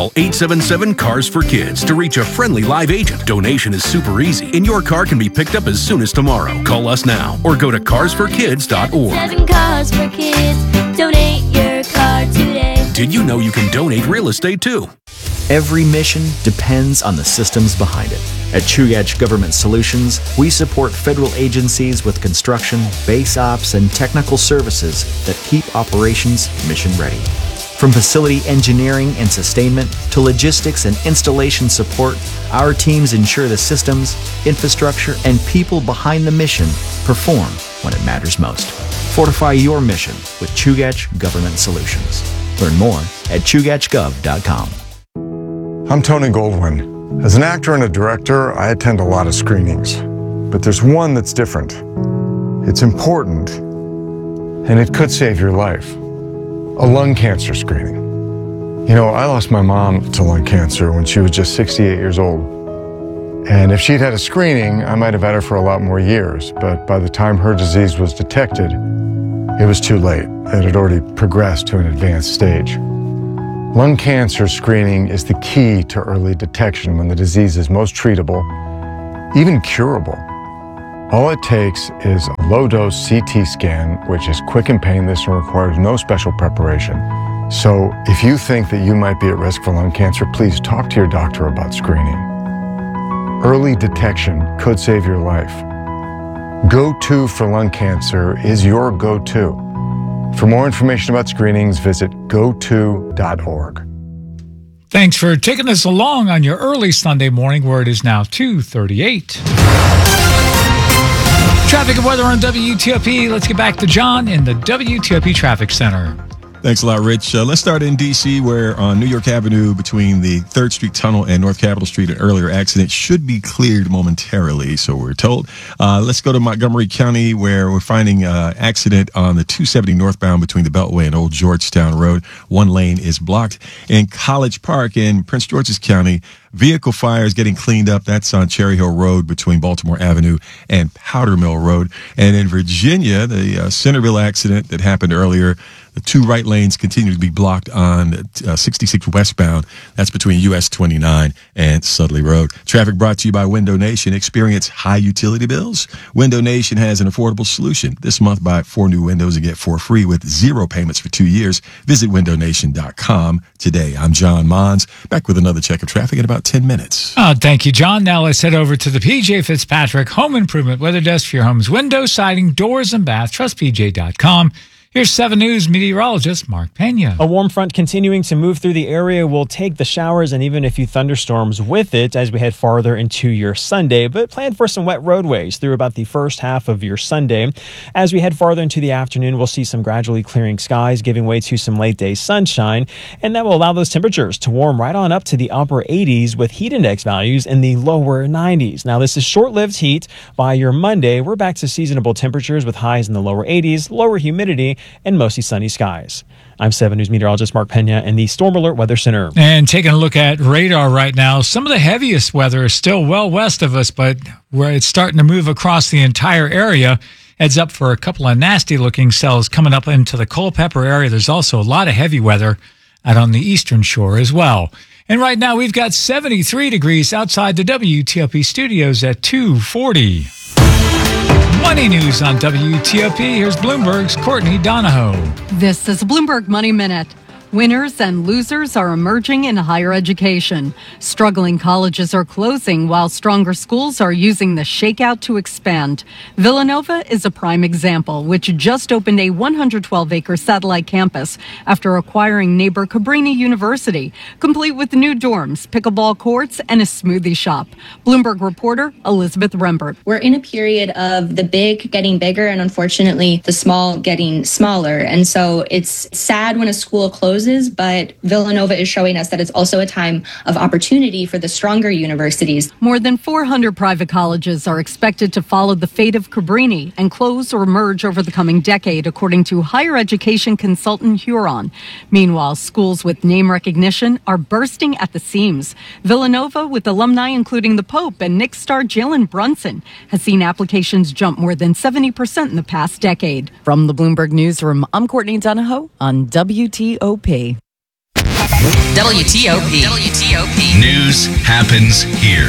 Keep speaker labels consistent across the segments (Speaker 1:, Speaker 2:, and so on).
Speaker 1: Call 877-CARS-FOR-KIDS to reach a friendly live agent. Donation is super easy, and your car can be picked up as soon as tomorrow. Call us now or go to carsforkids.org.
Speaker 2: 7 Cars for Kids. Donate your car today.
Speaker 1: Did you know you can donate real estate too?
Speaker 3: Every mission depends on the systems behind it. At Chugach Government Solutions, we support federal agencies with construction, base ops, and technical services that keep operations mission ready. From facility engineering and sustainment to logistics and installation support, our teams ensure the systems, infrastructure, and people behind the mission perform when it matters most. Fortify your mission with Chugach Government Solutions. Learn more at chugachgov.com.
Speaker 4: I'm Tony Goldwyn. As an actor and a director, I attend a lot of screenings. But there's one that's different. It's important, and it could save your life. A lung cancer screening. You know, I lost my mom to lung cancer when she was just 68 years old. And if she'd had a screening, I might have had her for a lot more years. But by the time her disease was detected, it was too late. It had already progressed to an advanced stage. Lung cancer screening is the key to early detection when the disease is most treatable, even curable. All it takes is a low-dose CT scan, which is quick and painless and requires no special preparation. So if you think that you might be at risk for lung cancer, please talk to your doctor about screening. Early detection could save your life. Go-To for lung cancer is your go-to. For more information about screenings, visit goto.org.
Speaker 5: Thanks for taking us along on your early Sunday morning, where it is now 2:38. Traffic and weather on WTOP. Let's get back to John in the WTOP Traffic Center.
Speaker 6: Thanks a lot, Rich. Let's start in D.C., where on New York Avenue between the 3rd Street Tunnel and North Capitol Street, an earlier accident should be cleared momentarily, so we're told. Let's go to Montgomery County, where we're finding accident on the 270 northbound between the Beltway and Old Georgetown Road. One lane is blocked. In College Park in Prince George's County, vehicle fire is getting cleaned up. That's on Cherry Hill Road between Baltimore Avenue and Powder Mill Road. And in Virginia, the Centerville accident that happened earlier, the 2 right lanes continue to be blocked on 66 westbound. That's between US 29 and Sudley Road. Traffic brought to you by Window Nation. Experience high utility bills? Window Nation has an affordable solution. This month, buy 4 new windows and get 4 free with 0 payments for 2 years. Visit windownation.com today. I'm John Mons, back with another check of traffic in about 10 minutes.
Speaker 5: Thank you, John. Now let's head over to the PJ Fitzpatrick Home Improvement Weather Desk for your home's windows, siding, doors, and bath. TrustPJ.com. Here's 7 News meteorologist Mark Pena.
Speaker 7: A warm front continuing to move through the area will take the showers and even a few thunderstorms with it as we head farther into your Sunday, but plan for some wet roadways through about the first half of your Sunday. As we head farther into the afternoon, we'll see some gradually clearing skies, giving way to some late day sunshine, and that will allow those temperatures to warm right on up to the upper 80s with heat index values in the lower 90s. Now, this is short-lived heat. By your Monday, we're back to seasonable temperatures with highs in the lower 80s, lower humidity, and mostly sunny skies. I'm 7 News meteorologist Mark Pena in the Storm Alert Weather Center.
Speaker 5: And taking a look at radar right now, some of the heaviest weather is still well west of us, but where it's starting to move across the entire area. Heads up for a couple of nasty-looking cells coming up into the Culpeper area. There's also a lot of heavy weather out on the eastern shore as well. And right now we've got 73 degrees outside the WTOP studios at 2:40. Money news on WTOP. Here's Bloomberg's Courtney Donahoe.
Speaker 8: This is Bloomberg Money Minute. Winners and losers are emerging in higher education. Struggling colleges are closing while stronger schools are using the shakeout to expand. Villanova is a prime example, which just opened a 112-acre satellite campus after acquiring neighbor Cabrini University, complete with new dorms, pickleball courts, and a smoothie shop. Bloomberg reporter Elizabeth Rembert.
Speaker 9: We're in a period of the big getting bigger and unfortunately the small getting smaller. And so it's sad when a school closes, but Villanova is showing us that it's also a time of opportunity for the stronger universities.
Speaker 8: More than 400 private colleges are expected to follow the fate of Cabrini and close or merge over the coming decade, according to higher education consultant Huron. Meanwhile, schools with name recognition are bursting at the seams. Villanova, with alumni including the Pope and Knicks star Jalen Brunson, has seen applications jump more than 70% in the past decade.
Speaker 10: From the Bloomberg Newsroom, I'm Courtney Donahoe on WTOP. WTOP.
Speaker 1: News happens here.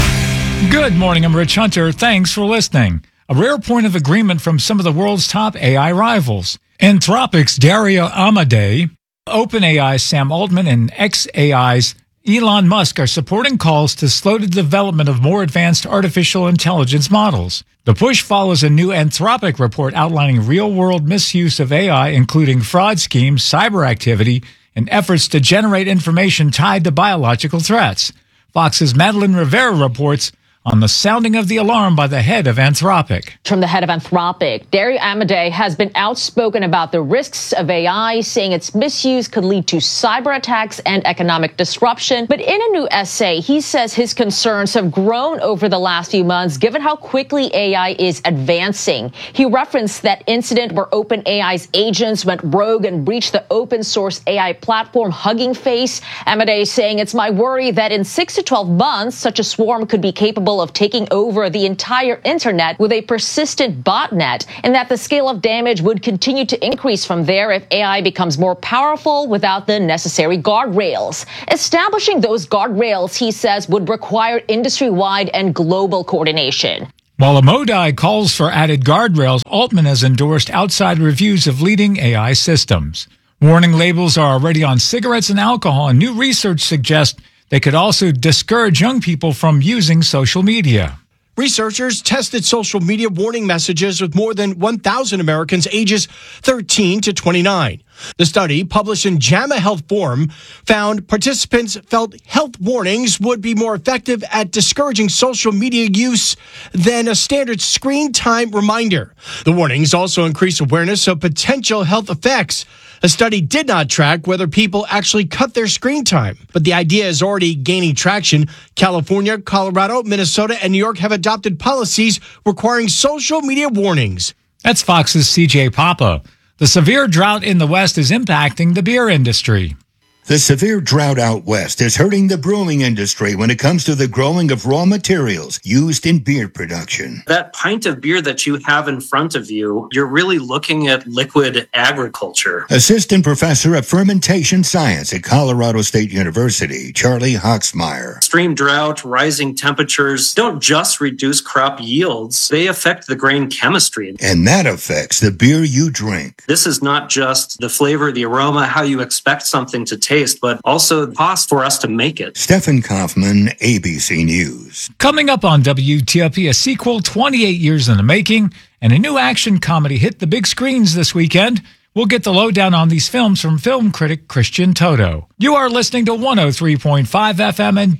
Speaker 5: Good morning, I'm Rich Hunter. Thanks for listening. A rare point of agreement from some of the world's top AI rivals. Anthropic's Dario Amodei, OpenAI's Sam Altman, and xAI's Elon Musk are supporting calls to slow the development of more advanced artificial intelligence models. The push follows a new Anthropic report outlining real-world misuse of AI, including fraud schemes, cyber activity, and efforts to generate information tied to biological threats. Fox's Madeline Rivera reports on the sounding of the alarm by the head of Anthropic.
Speaker 11: From the head of Anthropic, Dario Amodei has been outspoken about the risks of AI, saying its misuse could lead to cyber attacks and economic disruption. But in a new essay, he says his concerns have grown over the last few months, given how quickly AI is advancing. He referenced that incident where OpenAI's agents went rogue and breached the open source AI platform Hugging Face. Amodei saying, "It's my worry that in 6 to 12 months, such a swarm could be capable of taking over the entire internet with a persistent botnet, and that the scale of damage would continue to increase from there if AI becomes more powerful without the necessary guardrails. Establishing those guardrails," he says, "would require industry-wide and global coordination."
Speaker 5: While Amodei calls for added guardrails, Altman has endorsed outside reviews of leading AI systems. Warning labels are already on cigarettes and alcohol, and new research suggests they could also discourage young people from using social media.
Speaker 12: Researchers tested social media warning messages with more than 1,000 Americans ages 13 to 29. The study, published in JAMA Health Forum, found participants felt health warnings would be more effective at discouraging social media use than a standard screen time reminder. The warnings also increase awareness of potential health effects. A study did not track whether people actually cut their screen time, but the idea is already gaining traction. California, Colorado, Minnesota, and New York have adopted policies requiring social media warnings.
Speaker 5: That's Fox's CJ Papa. The severe drought in the West is impacting the beer industry.
Speaker 13: The severe drought out west is hurting the brewing industry when it comes to the growing of raw materials used in beer production.
Speaker 14: That pint of beer that you have in front of you, you're really looking at liquid agriculture.
Speaker 13: Assistant Professor of Fermentation Science at Colorado State University, Charlie Hoxmeyer.
Speaker 14: Extreme drought, rising temperatures don't just reduce crop yields, they affect the grain chemistry.
Speaker 13: And that affects the beer you drink.
Speaker 14: This is not just the flavor, the aroma, how you expect something to taste, but also the cost for us to make it.
Speaker 13: Stephen Kaufman, ABC News.
Speaker 5: Coming up on WTOP, a sequel 28 years in the making, and a new action comedy hit the big screens this weekend. We'll get the lowdown on these films from film critic Christian Toto. You are listening to 103.5 FM and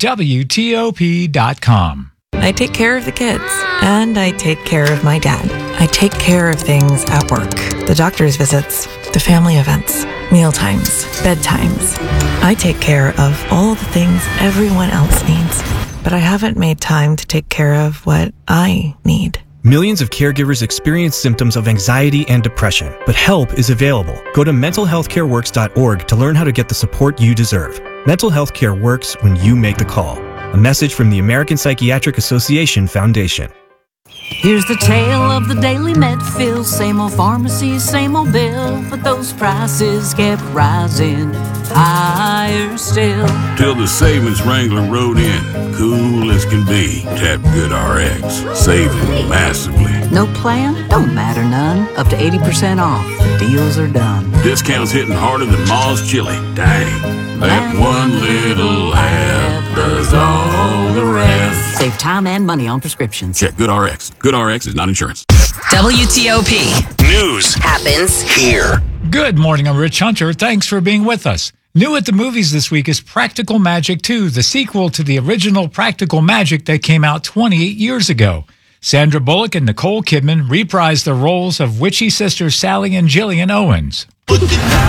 Speaker 5: WTOP.com.
Speaker 15: I take care of the kids, and I take care of my dad. I take care of things at work. The doctor's visits, the family events, mealtimes, bedtimes. I take care of all the things everyone else needs, but I haven't made time to take care of what I need.
Speaker 16: Millions of caregivers experience symptoms of anxiety and depression, but help is available. Go to mentalhealthcareworks.org to learn how to get the support you deserve. Mental health care works when you make the call. A message from the American Psychiatric Association Foundation.
Speaker 17: Here's the tale of the daily med fill. Same old pharmacy, same old bill, but those prices kept rising higher still.
Speaker 18: Till the savings wrangler rode in, cool as can be. Tap GoodRx, saving massively.
Speaker 17: No plan? Don't matter none. Up to 80% off. The deals are done.
Speaker 18: Discounts hitting harder than Ma's chili. Dang. That one little app does all the rest.
Speaker 17: Save time and money on prescriptions.
Speaker 18: Check GoodRx. GoodRx is not insurance.
Speaker 10: WTOP.
Speaker 1: News
Speaker 10: happens
Speaker 1: here.
Speaker 5: Good morning, I'm Rich Hunter. Thanks for being with us. New at the movies this week is Practical Magic 2, the sequel to the original Practical Magic that came out 28 years ago. Sandra Bullock and Nicole Kidman reprised the roles of witchy sisters Sally and Gillian Owens.
Speaker 19: You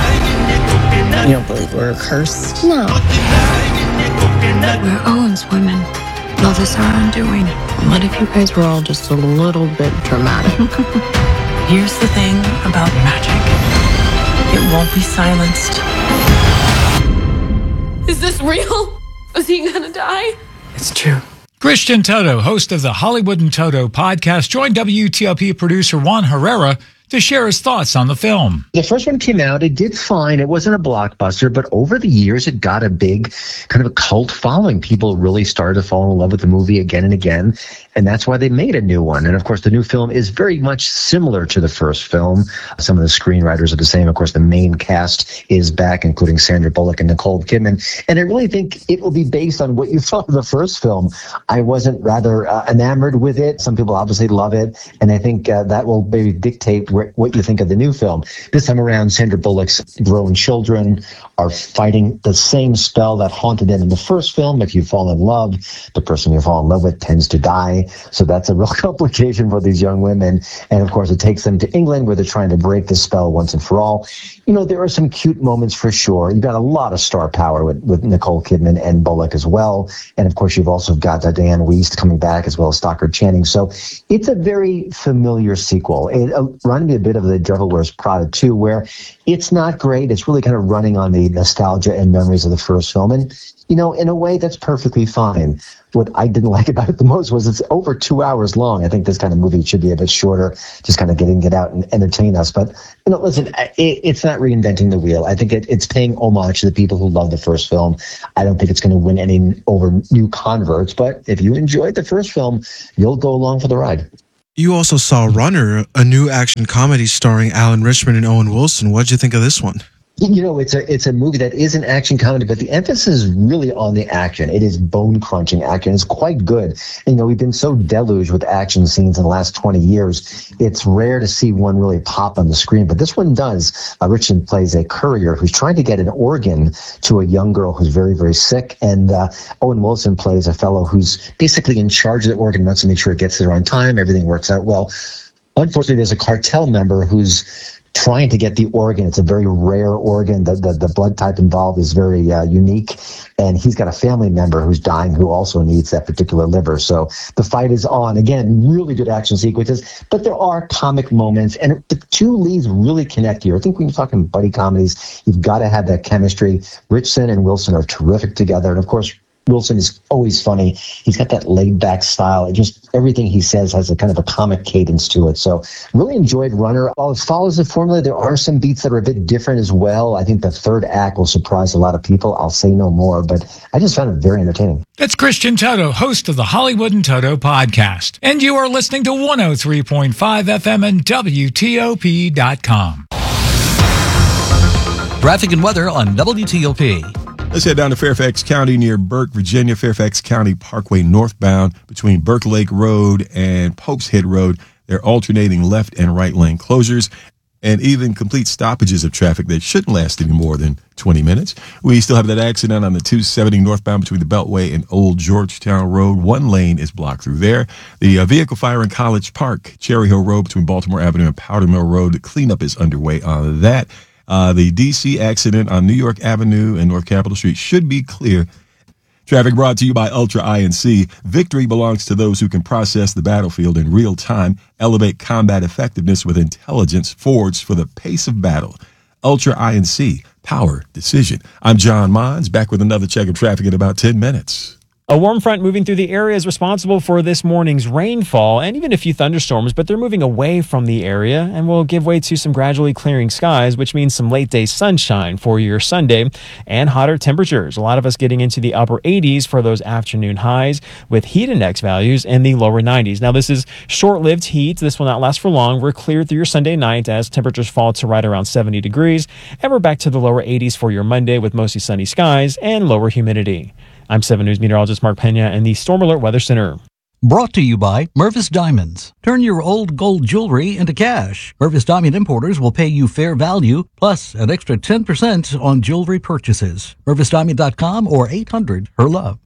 Speaker 19: don't believe we're cursed?
Speaker 20: No. We're Owens women. Love is our undoing.
Speaker 19: What if you guys were all just a little bit dramatic?
Speaker 20: Here's the thing about magic. It won't be silenced.
Speaker 21: Is this real? Is he gonna die?
Speaker 20: It's true.
Speaker 5: Christian Toto, host of the Hollywood and Toto podcast, joined WTOP producer Juan Herrera to share his thoughts on the film.
Speaker 2: The first one came out, it did fine. It wasn't a blockbuster, but over the years, it got a big kind of a cult following. People really started to fall in love with the movie again and again, and that's why they made a new one. And of course, the new film is very much similar to the first film. Some of the screenwriters are the same. Of course, the main cast is back, including Sandra Bullock and Nicole Kidman. And I really think it will be based on what you thought of the first film. I wasn't rather enamored with it. Some people obviously love it, and I think that will maybe dictate what you think of the new film. This time around, Sandra Bullock's grown children are fighting the same spell that haunted them in the first film. If you fall in love, the person you fall in love with tends to die. So that's a real complication for these young women. And of course, it takes them to England where they're trying to break the spell once and for all. You know, there are some cute moments for sure. You've got a lot of star power with Nicole Kidman and Bullock as well. And of course, you've also got Diane Wiest coming back as well as Stockard Channing. So it's a very familiar sequel. It reminded me a bit of The Devil Wears Prada 2, where it's not great. It's really kind of running on the nostalgia and memories of the first film. And, you know, in a way, that's perfectly fine. What I didn't like about it the most was it's over 2 hours long. I think this kind of movie should be a bit shorter, just kind of get out and entertain us. But, you know, listen, it's not reinventing the wheel. I think it's paying homage to the people who love the first film. I don't think it's going to win any over new converts. But if you enjoyed the first film, you'll go along for the ride.
Speaker 22: You also saw Runner, a new action comedy starring Alan Rickman and Owen Wilson. What did you think of this one?
Speaker 2: You know, it's a movie that is an action comedy, but the emphasis is really on the action. It is bone-crunching action. It's quite good. And, you know, we've been so deluged with action scenes in the last 20 years. It's rare to see one really pop on the screen, but this one does. Richard plays a courier who's trying to get an organ to a young girl who's very, very sick. And Owen Wilson plays a fellow who's basically in charge of the organ, wants to make sure it gets there on time, everything works out well. Unfortunately, there's a cartel member who's trying to get the organ. It's a very rare organ. The blood type involved is very unique. And he's got a family member who's dying who also needs that particular liver. So the fight is on. Again, really good action sequences, but there are comic moments. And the two leads really connect here. I think when you're talking buddy comedies, you've got to have that chemistry. Richardson and Wilson are terrific together. And of course, Wilson is always funny. He's got that laid-back style. Everything he says has a kind of a comic cadence to it. So really enjoyed Runner. While it follows the formula, there are some beats that are a bit different as well. I think the third act will surprise a lot of people. I'll say no more, but I just found it very entertaining.
Speaker 5: That's Christian Toto, host of the Hollywood and Toto podcast. And you are listening to 103.5 FM and WTOP.com.
Speaker 23: Traffic and weather on WTOP.
Speaker 6: Let's head down to Fairfax County near Burke, Virginia. Fairfax County Parkway northbound between Burke Lake Road and Pope's Head Road. They're alternating left and right lane closures and even complete stoppages of traffic that shouldn't last any more than 20 minutes. We still have that accident on the 270 northbound between the Beltway and Old Georgetown Road. One lane is blocked through there. The vehicle fire in College Park, Cherry Hill Road between Baltimore Avenue and Powder Mill Road. The cleanup is underway on that. The D.C. accident on New York Avenue and North Capitol Street should be clear. Traffic brought to you by Ultra INC. Victory belongs to those who can process the battlefield in real time, elevate combat effectiveness with intelligence forged for the pace of battle. Ultra INC, power, decision. I'm John Mons, back with another check of traffic in about 10 minutes.
Speaker 7: A warm front moving through the area is responsible for this morning's rainfall and even a few thunderstorms, but they're moving away from the area and will give way to some gradually clearing skies, which means some late day sunshine for your Sunday and hotter temperatures. A lot of us getting into the upper 80s for those afternoon highs with heat index values in the lower 90s. Now, this is short-lived heat. This will not last for long. We're clear through your Sunday night as temperatures fall to right around 70 degrees, and we're back to the lower 80s for your Monday with mostly sunny skies and lower humidity. I'm 7 News meteorologist Mark Pena in the Storm Alert Weather Center.
Speaker 23: Brought to you by Mervis Diamonds. Turn your old gold jewelry into cash. Mervis Diamond Importers will pay you fair value, plus an extra 10% on jewelry purchases. MervisDiamond.com or 800-HER-LOVE.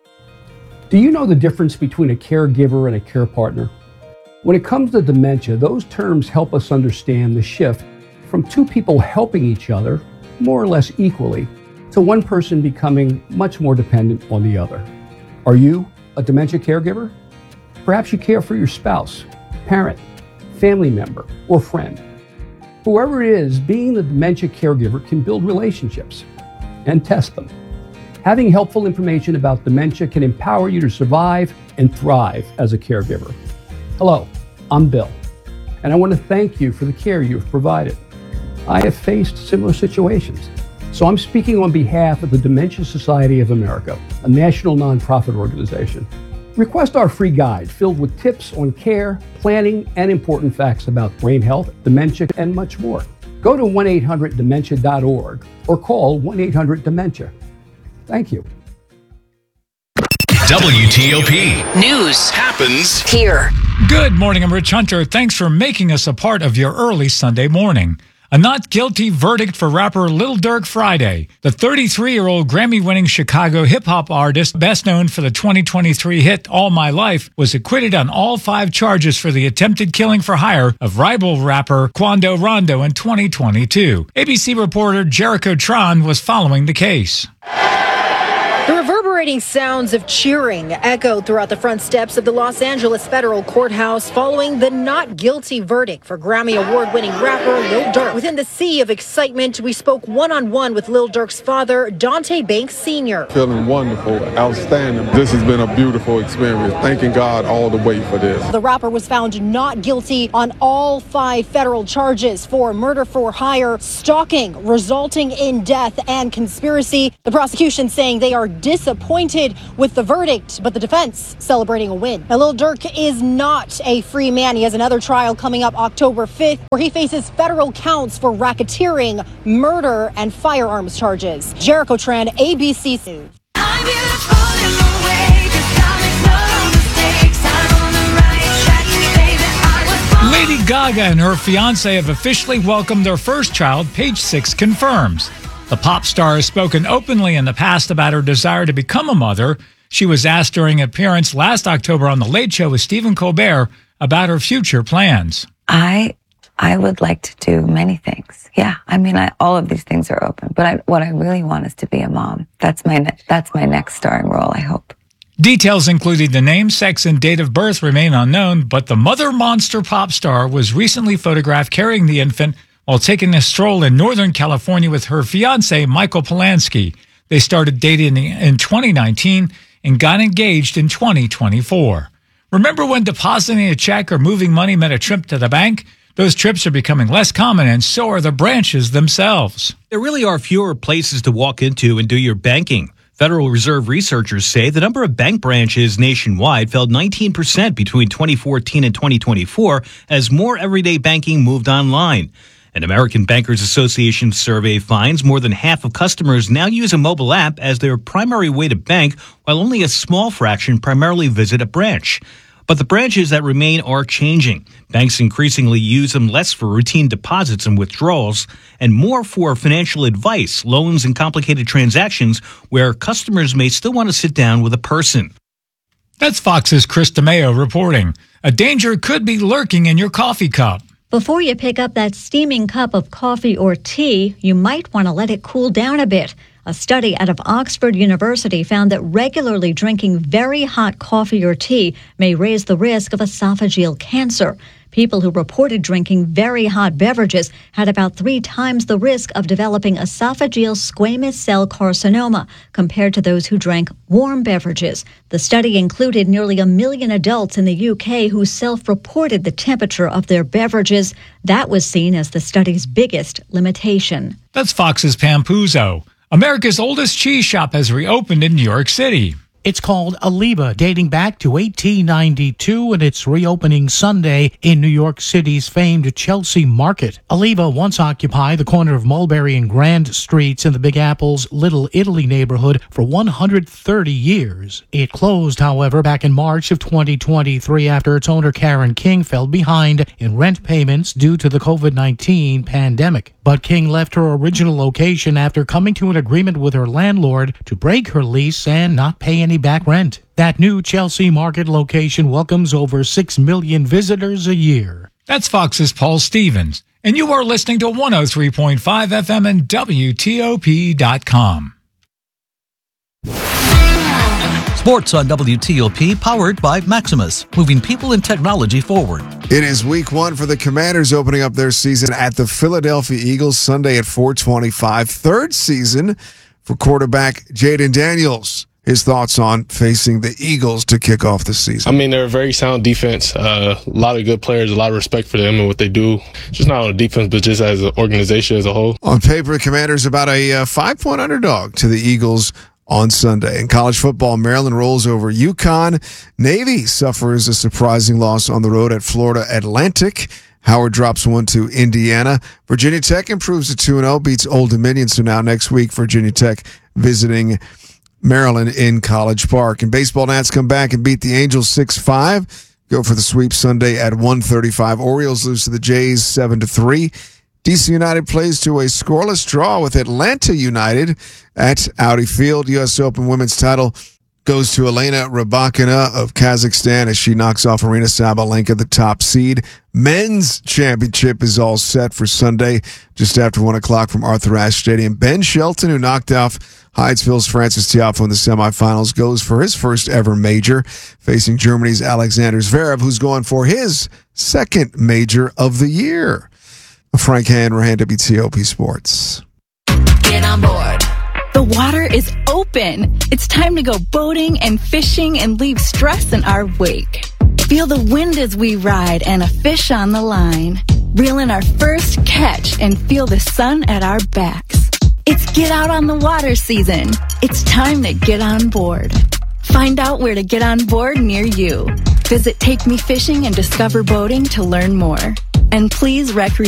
Speaker 24: Do you know the difference between a caregiver and a care partner? When it comes to dementia, those terms help us understand the shift from two people helping each other, more or less equally, to one person becoming much more dependent on the other. Are you a dementia caregiver? Perhaps you care for your spouse, parent, family member, or friend. Whoever it is, being the dementia caregiver can build relationships and test them. Having helpful information about dementia can empower you to survive and thrive as a caregiver. Hello, I'm Bill. and I want to thank you for the care you've provided. I have faced similar situations, so I'm speaking on behalf of the Dementia Society of America, a national nonprofit organization. Request our free guide filled with tips on care, planning, and important facts about brain health, dementia, and much more. Go to 1-800-DEMENTIA.org or call 1-800-DEMENTIA. Thank you.
Speaker 1: WTOP.
Speaker 10: News
Speaker 1: happens
Speaker 10: here.
Speaker 5: Good morning, I'm Rich Hunter. Thanks for making us a part of your early Sunday morning. A not guilty verdict for rapper Lil Durk Friday. The 33-year-old Grammy-winning Chicago hip-hop artist, best known for the 2023 hit All My Life, was acquitted on all 5 charges for the attempted killing for hire of rival rapper Quando Rondo in 2022. ABC reporter Jericho Tron was following the case.
Speaker 3: The reverberating sounds of cheering echoed throughout the front steps of the Los Angeles Federal Courthouse following the not guilty verdict for Grammy Award-winning rapper Lil Durk. Within the sea of excitement, we spoke one-on-one with Lil Durk's father, Dante Banks Sr.
Speaker 4: Feeling wonderful, outstanding. This has been a beautiful experience. Thanking God all the way for this.
Speaker 3: The rapper was found not guilty on all 5 federal charges for murder for hire, stalking resulting in death, and conspiracy. The prosecution saying they are disappointed with the verdict, but the defense celebrating a win. Now, Lil Durk is not a free man. He has another trial coming up October 5th, where he faces federal counts for racketeering, murder, and firearms charges. Jericho Tran, ABC News.
Speaker 5: Lady Gaga and her fiancé have officially welcomed their first child, Page Six confirms. The pop star has spoken openly in the past about her desire to become a mother. She was asked during an appearance last October on The Late Show with Stephen Colbert about her future plans.
Speaker 8: I would like to do many things. Yeah, I mean, all of these things are open. But what I really want is to be a mom. That's my next starring role, I hope.
Speaker 5: Details including the name, sex, and date of birth remain unknown, but the mother monster pop star was recently photographed carrying the infant while taking a stroll in Northern California with her fiancé, Michael Polanski. They started dating in 2019 and got engaged in 2024. Remember when depositing a check or moving money meant a trip to the bank? Those trips are becoming less common, and so are the branches themselves.
Speaker 9: There really are fewer places to walk into and do your banking. Federal Reserve researchers say the number of bank branches nationwide fell 19% between 2014 and 2024 as more everyday banking moved online. An American Bankers Association survey finds more than half of customers now use a mobile app as their primary way to bank, while only a small fraction primarily visit a branch. But the branches that remain are changing. Banks increasingly use them less for routine deposits and withdrawals, and more for financial advice, loans, and complicated transactions where customers may still want to sit down with a person.
Speaker 5: That's Fox's Chris DeMeo reporting. A danger could be lurking in your coffee cup.
Speaker 25: Before you pick up that steaming cup of coffee or tea, you might want to let it cool down a bit. A study out of Oxford University found that regularly drinking very hot coffee or tea may raise the risk of esophageal cancer. People who reported drinking very hot beverages had about 3 times the risk of developing esophageal squamous cell carcinoma compared to those who drank warm beverages. The study included nearly 1 million adults in the UK who self-reported the temperature of their beverages. That was seen as the study's biggest limitation.
Speaker 5: That's Fox's Pam Puzo. America's oldest cheese shop has reopened in New York City.
Speaker 26: It's called Aliba, dating back to 1892, and it's reopening Sunday in New York City's famed Chelsea Market. Aliba once occupied the corner of Mulberry and Grand Streets in the Big Apple's Little Italy neighborhood for 130 years. It closed, however, back in March of 2023 after its owner Karen King fell behind in rent payments due to the COVID-19 pandemic. But King left her original location after coming to an agreement with her landlord to break her lease and not pay any back rent. That new Chelsea Market location welcomes over 6 million visitors a year.
Speaker 5: That's Fox's Paul Stevens, and you are listening to 103.5 FM and WTOP.com.
Speaker 23: Sports on WTOP, powered by Maximus, moving people and technology forward.
Speaker 27: It is week 1 for the Commanders, opening up their season at the Philadelphia Eagles Sunday at 4:25. Third season for quarterback Jaden Daniels. his thoughts on facing the Eagles to kick off the season.
Speaker 11: I mean, they're a very sound defense. A lot of good players, a lot of respect for them and what they do. Just not on defense, but just as an organization as a whole.
Speaker 27: On paper, the Commanders about a 5-point underdog to the Eagles on Sunday. In college football, Maryland rolls over UConn. Navy suffers a surprising loss on the road at Florida Atlantic. Howard drops one to Indiana. Virginia Tech improves to 2-0, beats Old Dominion. So now next week, Virginia Tech visiting Maryland in College Park. And baseball, Nats come back and beat the Angels 6-5. Go for the sweep Sunday at 1:35. Orioles lose to the Jays 7-3. DC United plays to a scoreless draw with Atlanta United at Audi Field. U.S. Open women's title goes to Elena Rybakina of Kazakhstan as she knocks off Arina Sabalenka, the top seed. Men's championship is all set for Sunday, just after 1 o'clock from Arthur Ashe Stadium. Ben Shelton, who knocked off Hydesville's Francis Tiafoe in the semifinals, goes for his first ever major, facing Germany's Alexander Zverev, who's going for his second major of the year. Frank Hanrahan, WTOP Sports.
Speaker 12: Get on board. The water is open. It's time to go boating and fishing and leave stress in our wake. Feel the wind as we ride and a fish on the line. Reel in our first catch and feel the sun at our backs. It's get out on the water season. It's time to get on board. Find out where to get on board near you. Visit Take Me Fishing and Discover Boating to learn more. And please